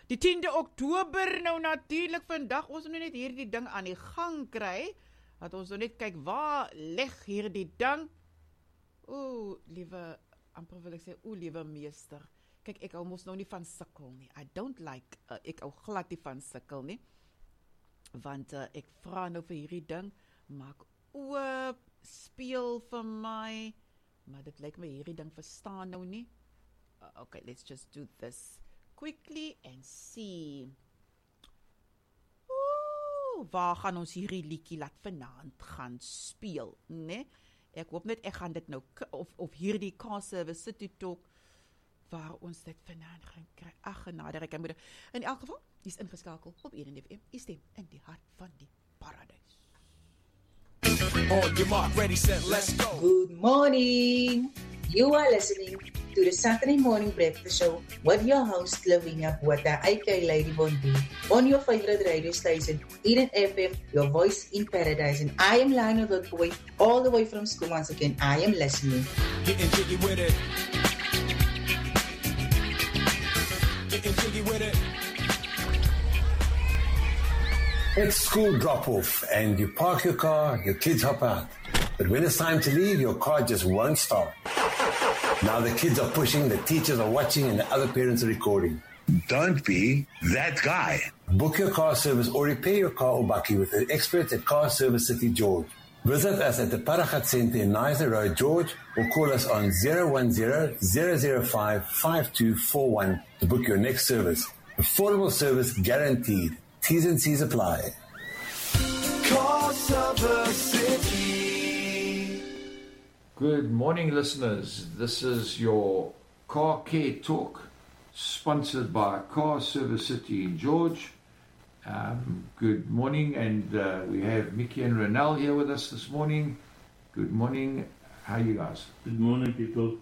Die 10de Oktober, nou natuurlijk vandag, ons moet net hierdie ding aan die gang kry, dat ons nou net kyk, waar leg hierdie ding? Liewe, amper wil ek sê, liewe meester, kyk, ek hou mos nou nie van sukkel nie, I don't like, ek hou glad nie van sukkel nie, want ek vra nou vir hierdie ding, maak oop, speel vir my, maar dit lyk my hierdie ding verstaan nou nie. Okay, let's just do this quickly and see. Waar gaan ons hierdie liedjie laat vanaand gaan speel, né? Ek hoop net ek gaan dit nou, of hierdie Car-Service City Talk, waar ons dit vanaand gaan kry. Ag, genade, ek moeder. In elk geval, die is ingeskakel op 1FM, die stem in die hart van die paradys. On your mark, ready, set, let's go. Good morning. You are listening to the Saturday Morning Breakfast Show with your host, Lavinia Bota, aka Lady Bondi, on your favorite radio station, Eden FM, your voice in paradise. And I am Lionel Woodboy, all the way from school once again. I am listening. Getting jiggy with it. Getting jiggy with it. It's school drop-off and you park your car, your kids hop out. But when it's time to leave, your car just won't start. Now the kids are pushing, the teachers are watching, and the other parents are recording. Don't be that guy. Book your car service or repair your car or bakkie with the experts at Car-Service City George. Visit us at the Paragat Centre in Nizer Road, George, or call us on 010-005-5241 to book your next service. Affordable service guaranteed. T's and C's apply. Car-Service City. Good morning, listeners. This is your Car Care Talk, sponsored by Car-Service City in George. Good morning, and we have Mickey and Ronell here with us this morning. Good morning. How are you guys? Good morning, people.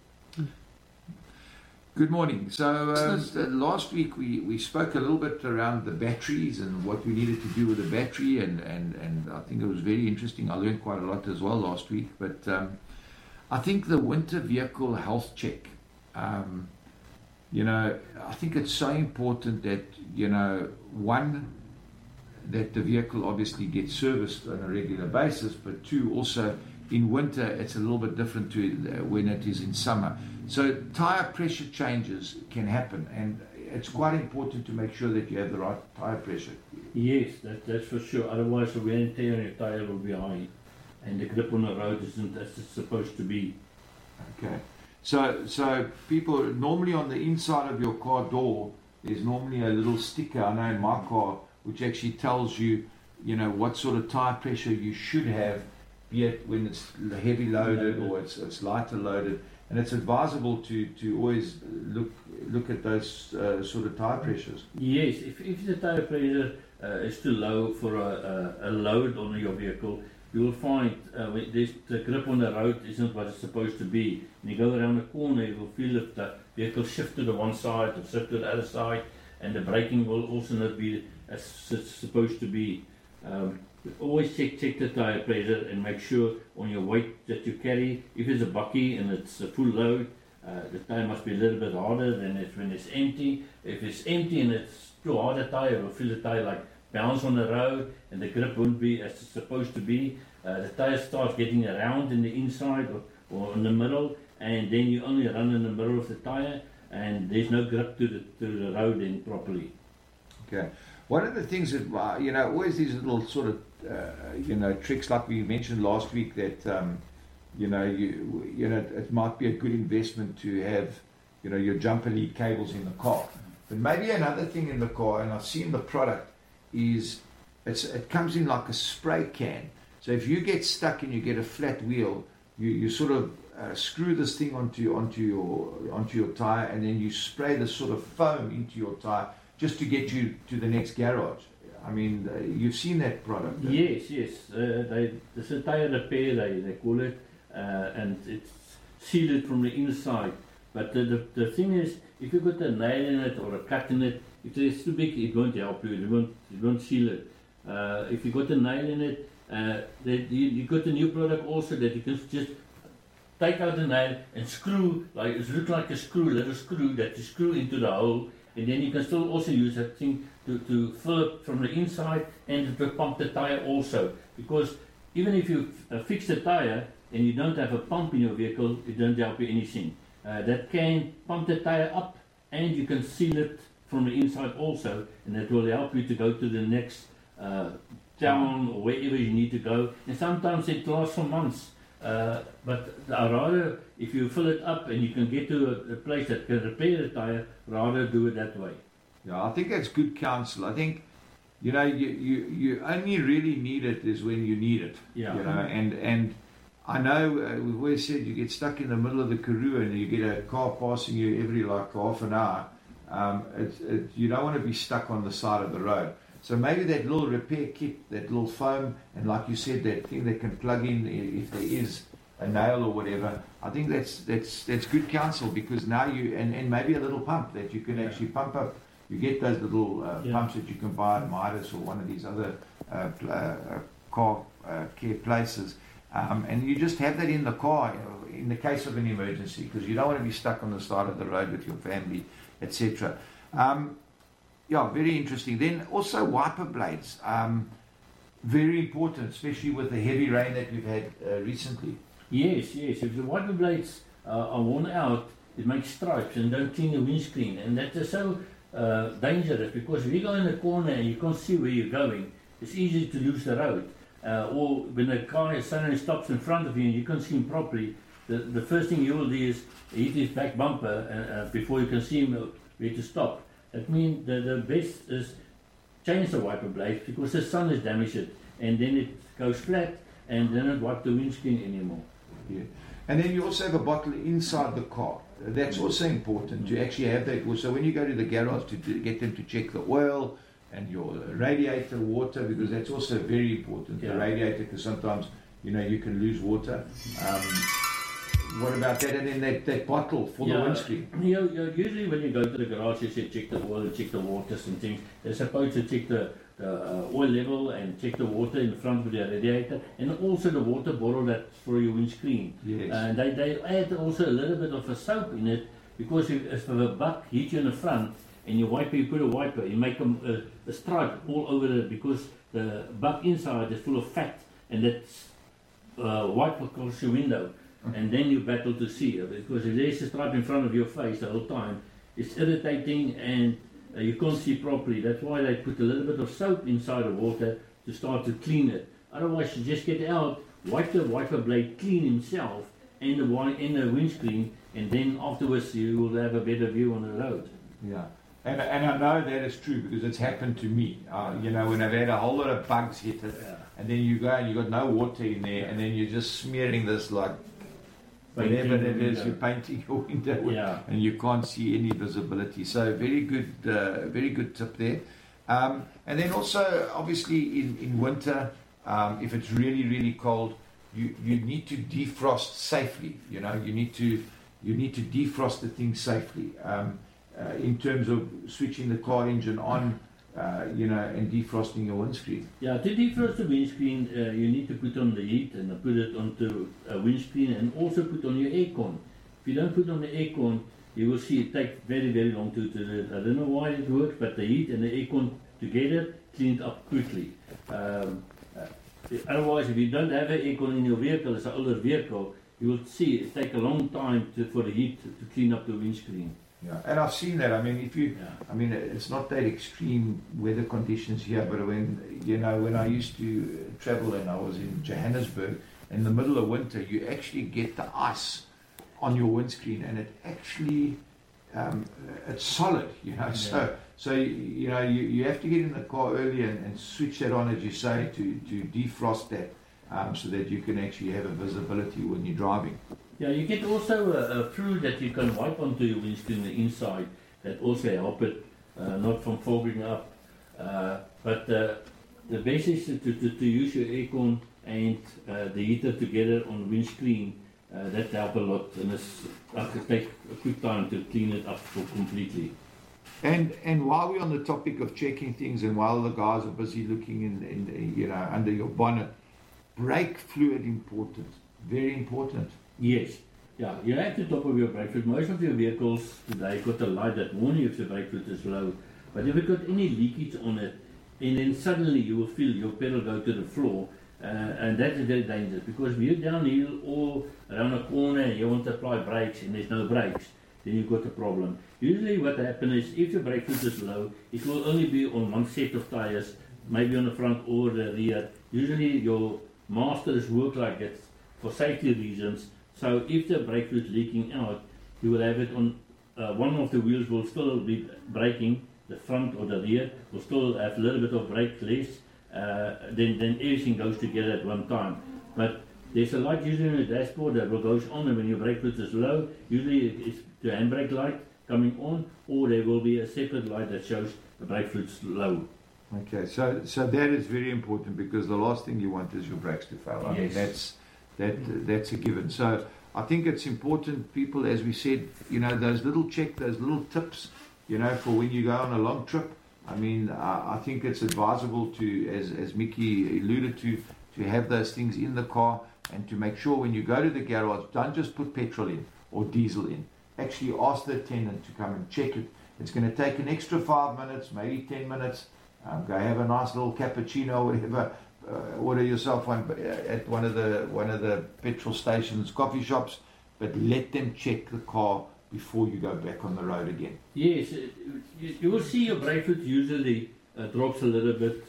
Good morning. So last week we spoke a little bit around the batteries and what we needed to do with the battery, and I think it was very interesting. I learned quite a lot as well last week. But I think the winter vehicle health check, I think it's so important that, one, that the vehicle obviously gets serviced on a regular basis, but two, also in winter it's a little bit different to when it is in summer. So tire pressure changes can happen, and it's quite important to make sure that you have the right tire pressure. Yes, that's for sure. Otherwise the wear and tear on your tire will be high, and the grip on the road isn't as it's supposed to be. Okay. So people, normally on the inside of your car door, there's normally a little sticker, I know in my car, which actually tells you, what sort of tire pressure you should have, be it when it's heavy loaded or it's lighter loaded. And it's advisable to always look at those sort of tire pressures. Yes, if the tire pressure is too low for a load on your vehicle, you will find the grip on the road isn't what it's supposed to be. When you go around the corner, you will feel that the vehicle shift to the one side or shift to the other side, and the braking will also not be as it's supposed to be. Always check the tire pressure and make sure on your weight that you carry. If it's a bakkie and it's a full load, the tire must be a little bit harder than when it's empty. If it's empty and it's too hard a tire, you'll feel the tire like bounce on the road, and the grip won't be as it's supposed to be. The tire starts getting around in the inside or in the middle, and then you only run in the middle of the tire, and there's no grip to the road in properly. Okay. One of the things that, always these little sort of, tricks like we mentioned last week that, it might be a good investment to have, your jumper lead cables in the car. But maybe another thing in the car, and I've seen the product, is it comes in like a spray can. So if you get stuck and you get a flat wheel, you sort of screw this thing onto your tire, and then you spray this sort of foam into your tire, just to get you to the next garage. I mean, you've seen that product. Yes. It's a tire repair, they call it, and it's sealed from the inside. But the thing is, if you got a nail in it or a cut in it, if it's too big, it won't help you. It won't seal it. If you got a nail in it, you got a new product also that you can just take out the nail and screw, it looks like a screw, little screw that you screw into the hole, and then you can still also use that thing to fill it from the inside and to pump the tire also. Because even if you fix the tire and you don't have a pump in your vehicle, it doesn't help you anything. That can pump the tire up, and you can seal it from the inside also, and that will help you to go to the next town or wherever you need to go. And sometimes it lasts for months. But I'd rather, if you fill it up and you can get to a place that can repair the tire, rather do it that way. Yeah, I think that's good counsel. I think, you know, you only really need it is when you need it. Yeah. You know, and I know we've always said you get stuck in the middle of the Karoo and you get a car passing you every like half an hour. You don't want to be stuck on the side of the road. So maybe that little repair kit, that little foam, and like you said, that thing that can plug in if there is a nail or whatever. I think that's good counsel, because now and maybe a little pump that you can actually pump up. You get those little pumps that you can buy at Midas or one of these other car care places. And you just have that in the car in the case of an emergency, because you don't want to be stuck on the side of the road with your family, etc. Yeah, very interesting. Then also wiper blades, very important, especially with the heavy rain that we've had recently. Yes. If the wiper blades are worn out, it makes stripes and don't clean the windscreen, and that is so dangerous, because if you go in the corner and you can't see where you're going, it's easy to lose the road. Or when a car suddenly stops in front of you and you can't see him properly, the first thing you will do is hit his back bumper before you can see him where to stop. That means the best is change the wiper blades, because the sun has damaged it, and then it goes flat and then it wipe the windscreen anymore. Yeah. And then you also have a bottle inside the car. That's also important to actually have that. So when you go to the garage to get them to check the oil and your radiator water, because that's also very important. Yeah. The radiator, because sometimes you can lose water. What about that? And then that bottle for the windscreen. Usually when you go to the garage, you say check the oil and check the waters and things. They're supposed to check the oil level and check the water in front of the radiator, and also the water bottle that's for your windscreen. Yes. And they add also a little bit of a soap in it, because if a buck hits you in the front and you put a wiper, you make a stripe all over it, because the buck inside is full of fat, and that's wipe across your window. And then you battle to see it, because if there's a stripe in front of your face the whole time, it's irritating and you can't see properly. That's why they put a little bit of soap inside the water to start to clean it. Otherwise, you just get out, wipe the wiper blade clean himself and the windscreen, and then afterwards you will have a better view on the road. Yeah. And I know that is true, because it's happened to me. When I've had a whole lot of bugs hit it, and then you go and you've got no water in there, and then you're just smearing this like whatever it is, you're painting your window, and you can't see any visibility. So very good tip there. And then also, obviously, in winter, if it's really, really cold, you need to defrost safely. You need to defrost the thing safely. In terms of switching the car engine on, and defrosting your windscreen. Yeah, to defrost the windscreen, you need to put on the heat and put it onto a windscreen, and also put on your aircon. If you don't put on the aircon, you will see it takes very, very long to do it. I don't know why it works, but the heat and the aircon together clean it up quickly. Otherwise, if you don't have an aircon in your vehicle, it's an older vehicle, you will see it take a long time for the heat to clean up the windscreen. Yeah, and I've seen that. I mean, it's not that extreme weather conditions here, but when I used to travel and I was in Johannesburg, in the middle of winter, you actually get the ice on your windscreen, and it actually it's solid. Yeah. So you have to get in the car early and switch that on, as you say, to defrost that, so that you can actually have a visibility when you're driving. Yeah, you get also a fluid that you can wipe onto your windscreen the inside, that also help it not from fogging up. But the best is to use your aircon and the heater together on the windscreen. That help a lot, and it can take a quick time to clean it up completely. And while we're on the topic of checking things, and while the guys are busy looking in under your bonnet, brake fluid important, very important. Yes, Yeah, you have to top of your brake fluid. Most of your vehicles today got a light that warns you if the brake fluid is low. But if you've got any leakage on it, and then suddenly you will feel your pedal go to the floor, and that is very dangerous, because if you're downhill or around a corner and you want to apply brakes and there's no brakes, then you've got a problem. Usually what happens is, if your brake fluid is low, it will only be on one set of tires, maybe on the front or the rear. Usually your masters work like that for safety reasons. So if the brake fluid is leaking out, you will have it on one of the wheels will still be braking, the front or the rear will still have a little bit of brake less, then everything goes together at one time. But there's a light usually on the dashboard that will goes on, and when your brake fluid is low, usually it's the handbrake light coming on, or there will be a separate light that shows the brake fluid is low. Okay, so that is very important, because the last thing you want is your brakes to fail. I mean, that's a given. So I think it's important, people, as we said, those little tips, for when you go on a long trip. I mean, I think it's advisable to, as Mickey alluded to have those things in the car, and to make sure when you go to the garage, don't just put petrol in or diesel in. Actually ask the attendant to come and check it. It's going to take an extra 5 minutes, maybe 10 minutes. Go have a nice little cappuccino or whatever. Order yourself one at one of the petrol stations, coffee shops, but let them check the car before you go back on the road again. Yes, you will see your brake fluid usually drops a little bit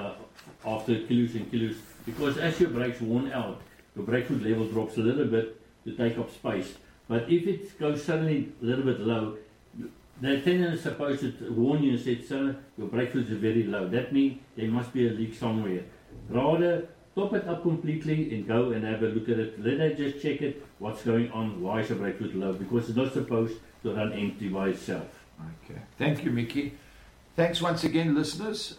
after kilos and kilos, because as your brakes worn out, your brake fluid level drops a little bit to take up space. But if it goes suddenly a little bit low, the attendant is supposed to warn you and say, "Sir, your brake fluid is very low." That means there must be a leak somewhere. Rather, top it up completely and go and have a look at it. Let them just check it, what's going on, why is the brake fluid low, because it's not supposed to run empty by itself. Okay, thank you, Mickey. Thanks once again, listeners.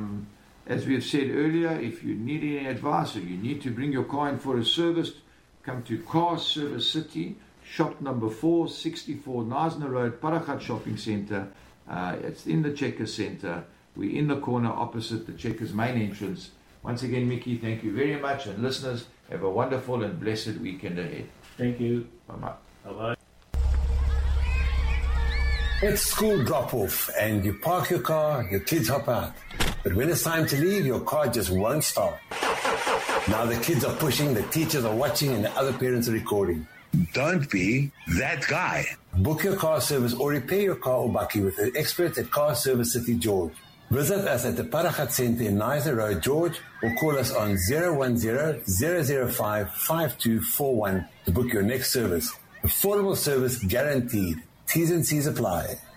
As we have said earlier, if you need any advice or you need to bring your car in for a service, come to Car Service City, shop number 464 Knysna Road, Paragat Shopping Centre. It's in the Checkers Centre. We're in the corner opposite the Checkers main entrance. Once again, Mickey, thank you very much. And listeners, have a wonderful and blessed weekend ahead. Thank you. Bye-bye. Bye-bye. It's school drop-off and you park your car, your kids hop out. But when it's time to leave, your car just won't start. Now the kids are pushing, the teachers are watching, and the other parents are recording. Don't be that guy. Book your car service or repair your car or bakkie with the experts at Car Service City George. Visit us at the Paragat Centre in Knysna Road, George, or call us on 010-005-5241 to book your next service. Affordable service guaranteed. T's and C's apply.